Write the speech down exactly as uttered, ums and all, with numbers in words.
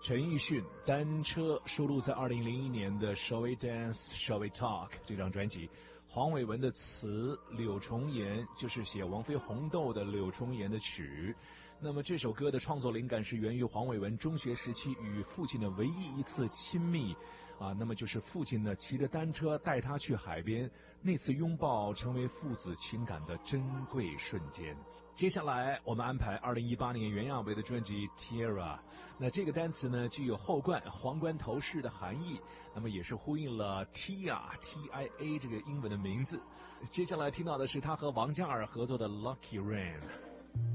陈奕迅《单车》收录在二零零一年的 Shall We Dance, Shall We Talk 这张专辑。黄伟文的词，柳重言就是写王菲红豆的柳重言的曲。那么这首歌的创作灵感是源于黄伟文中学时期与父亲的唯一一次亲密啊，那么就是父亲呢骑着单车带他去海边，那次拥抱成为父子情感的珍贵瞬间。接下来我们安排二零一八年袁娅维的专辑 Tiara， 那这个单词呢具有后冠皇冠头饰的含义，那么也是呼应了 Tia T I A 这个英文的名字。接下来听到的是他和王嘉尔合作的 Lucky Rain。